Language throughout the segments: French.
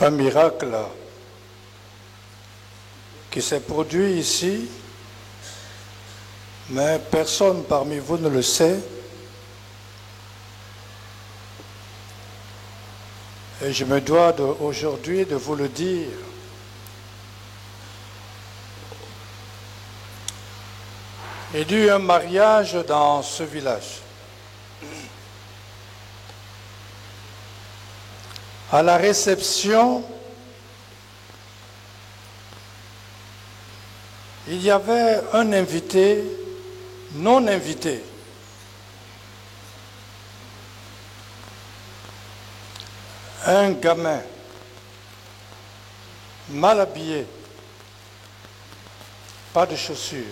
Un miracle qui s'est produit ici, mais personne parmi vous ne le sait. Et je me dois aujourd'hui de vous le dire. Il y a eu un mariage dans ce village. À la réception, il y avait un invité non invité. Un gamin mal habillé, pas de chaussures.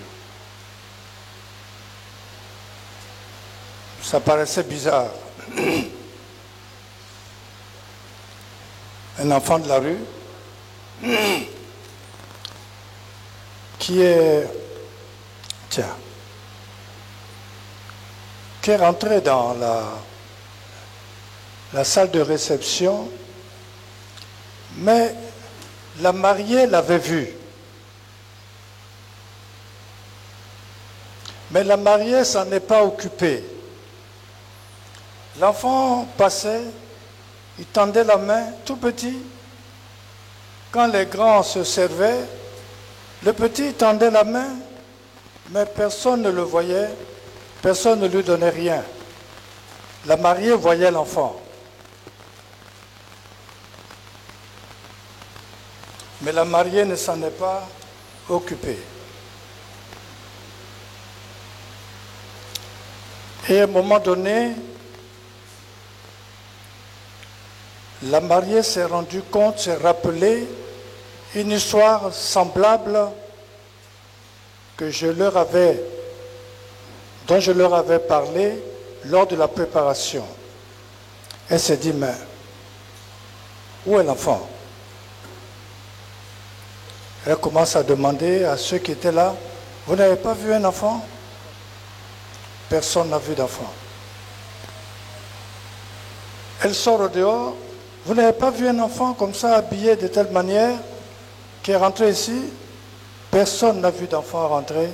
Ça paraissait bizarre. Un enfant de la rue qui est rentré dans la salle de réception, mais la mariée l'avait vu. Mais la mariée s'en est pas occupée. L'enfant passait, il tendait la main, tout petit. Quand les grands se servaient, le petit tendait la main, mais personne ne le voyait, personne ne lui donnait rien. La mariée voyait l'enfant. Mais la mariée ne s'en est pas occupée. Et à un moment donné, la mariée s'est rendue compte, s'est rappelée une histoire semblable dont je leur avais parlé lors de la préparation. Elle s'est dit, mais où est l'enfant? Elle commence à demander à ceux qui étaient là, vous n'avez pas vu un enfant? Personne n'a vu d'enfant. Elle sort au dehors, vous n'avez pas vu un enfant comme ça, habillé de telle manière, qui est rentré ici? Personne n'a vu d'enfant rentrer.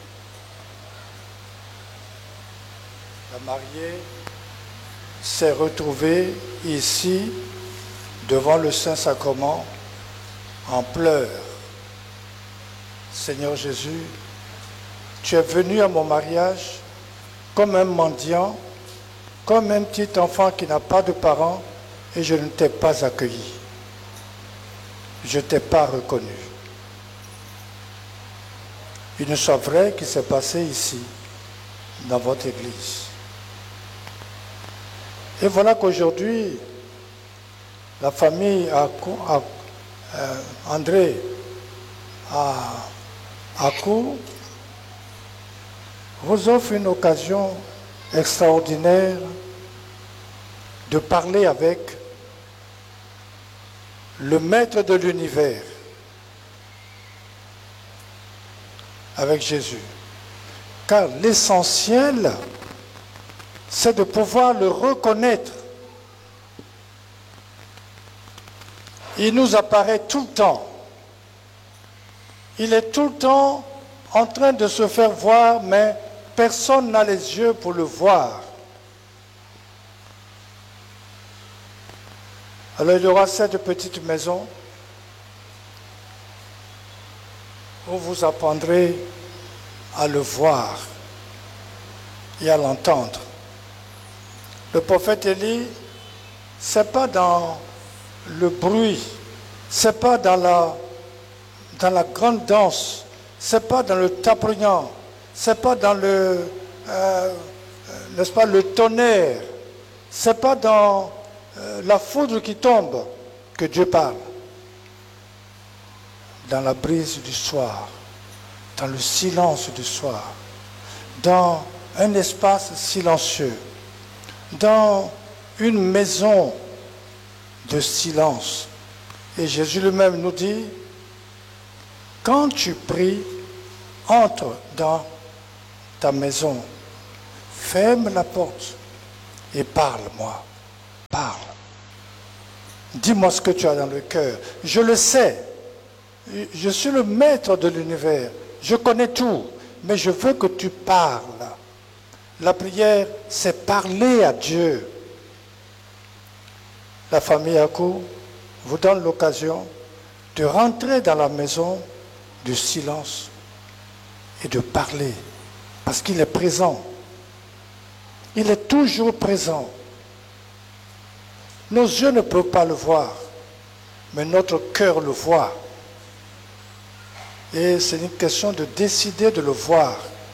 La mariée s'est retrouvée ici, devant le Saint-Sacrement, en pleurs. Seigneur Jésus, tu es venu à mon mariage comme un mendiant, comme un petit enfant qui n'a pas de parents, et je ne t'ai pas accueilli. Je ne t'ai pas reconnu. Une chose vraie qui s'est passée ici, dans votre église. Et voilà qu'aujourd'hui, la famille André Akou vous offre une occasion extraordinaire de parler avec le maître de l'univers, avec Jésus. Car l'essentiel, c'est de pouvoir le reconnaître. Il nous apparaît tout le temps. Il est tout le temps en train de se faire voir, mais personne n'a les yeux pour le voir. Alors il y aura cette petite maison où vous apprendrez à le voir et à l'entendre. Le prophète Élie, ce n'est pas dans le bruit, ce n'est pas dans la grande danse, ce n'est pas dans le tapourant, ce n'est pas dans n'est-ce pas, le tonnerre, ce n'est pas dans la foudre qui tombe que Dieu parle. Dans la brise du soir, dans le silence du soir, dans un espace silencieux, dans une maison de silence. Et Jésus lui-même nous dit, quand tu pries, entre dans ta maison, ferme la porte et parle-moi. Parle. Dis-moi ce que tu as dans le cœur. Je le sais. Je suis le maître de l'univers. Je connais tout. Mais je veux que tu parles. La prière, c'est parler à Dieu. La famille Akou vous donne l'occasion de rentrer dans la maison du silence et de parler. Parce qu'il est présent. Il est toujours présent. Nos yeux ne peuvent pas le voir, mais notre cœur le voit. Et c'est une question de décider de le voir.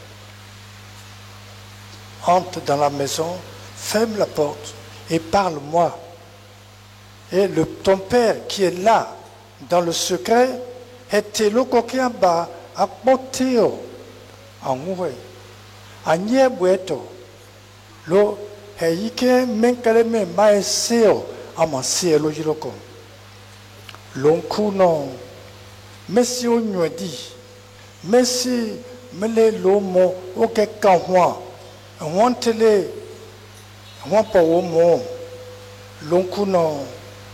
Entre dans la maison, ferme la porte et parle-moi. Et ton Père qui est là, dans le secret, est le coquillaba à poteo, en oué, à nieboueto, lo heike menkaleme maeseo, à mon cielo yiloko. L'onkuno, messi o nyodi, messi mele lomo, oke kanwa, wantele, wampa womo, l'onkuno.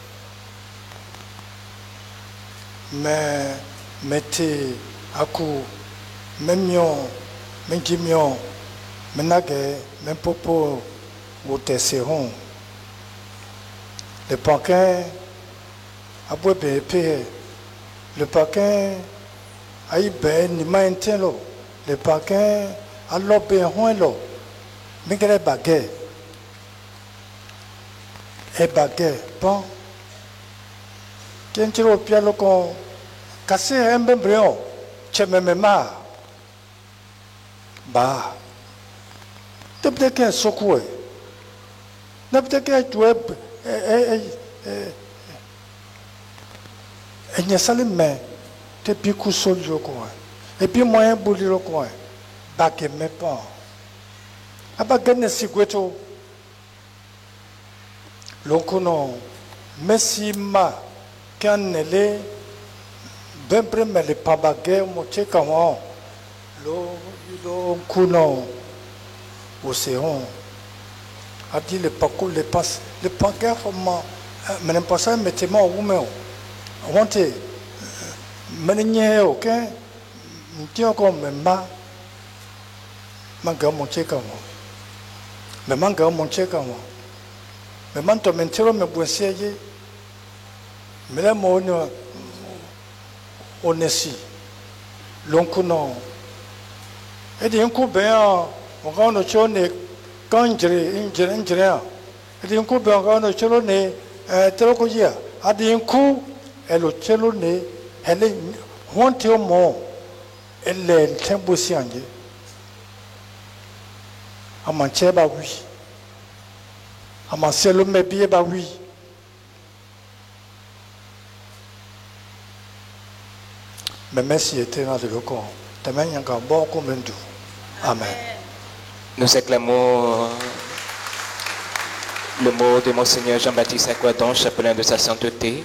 Mais mettez à coup, même mion, même gimion, menage, même popo, ou tesserons. Le paquet, à boire bébé, le paquet, à y ben, ni maintelo, le paquet, à l'obé, hoilo, mais qu'elle est baguette. Et baguette, bon. Quand tu as piano con cassé un bébé, tu me marres. Bah, tu peux qu'un secoué. Tu peux qu'un jouet. Et n'y a pas de main. Tu peux qu'un sol de coin. Et puis, moi, un bout de coin. Bah, que mes pas. Ah, bah, que ne s'y goueto. L'oncono, merci, ma. Quand elle est bien près de les pabagues, moitié comme l'eau coulant au séron. A dit le paco, les passes, les pagues, mais n'importe ça, mettez-moi au moins. On te, mais ok, tiens comme ma, manga moitié comme moi. Mais manga moitié comme moi. Mais maintenant, maintenant, me boissier. Mais là, on est ici. L'oncuno. Et d'un coup, bien, on va nous choisir quand il y a et d'un coup, bien, on va nous choisir Telokoya. À d'un coup, elle est choisir, elle est honte au monde. Elle est tempoisienne. À mon cheba, oui. À mon ciel, mes billets, bah oui. Mais merci éternel de l'ocon. Amen. Nous acclamons le mot de Monseigneur Jean-Baptiste Aquadon, chapelain de sa sainteté.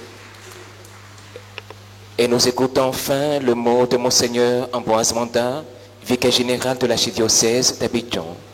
Et nous écoutons enfin le mot de Monseigneur Ambroise Manda, vicaire général de l'archidiocèse d'Abidjan.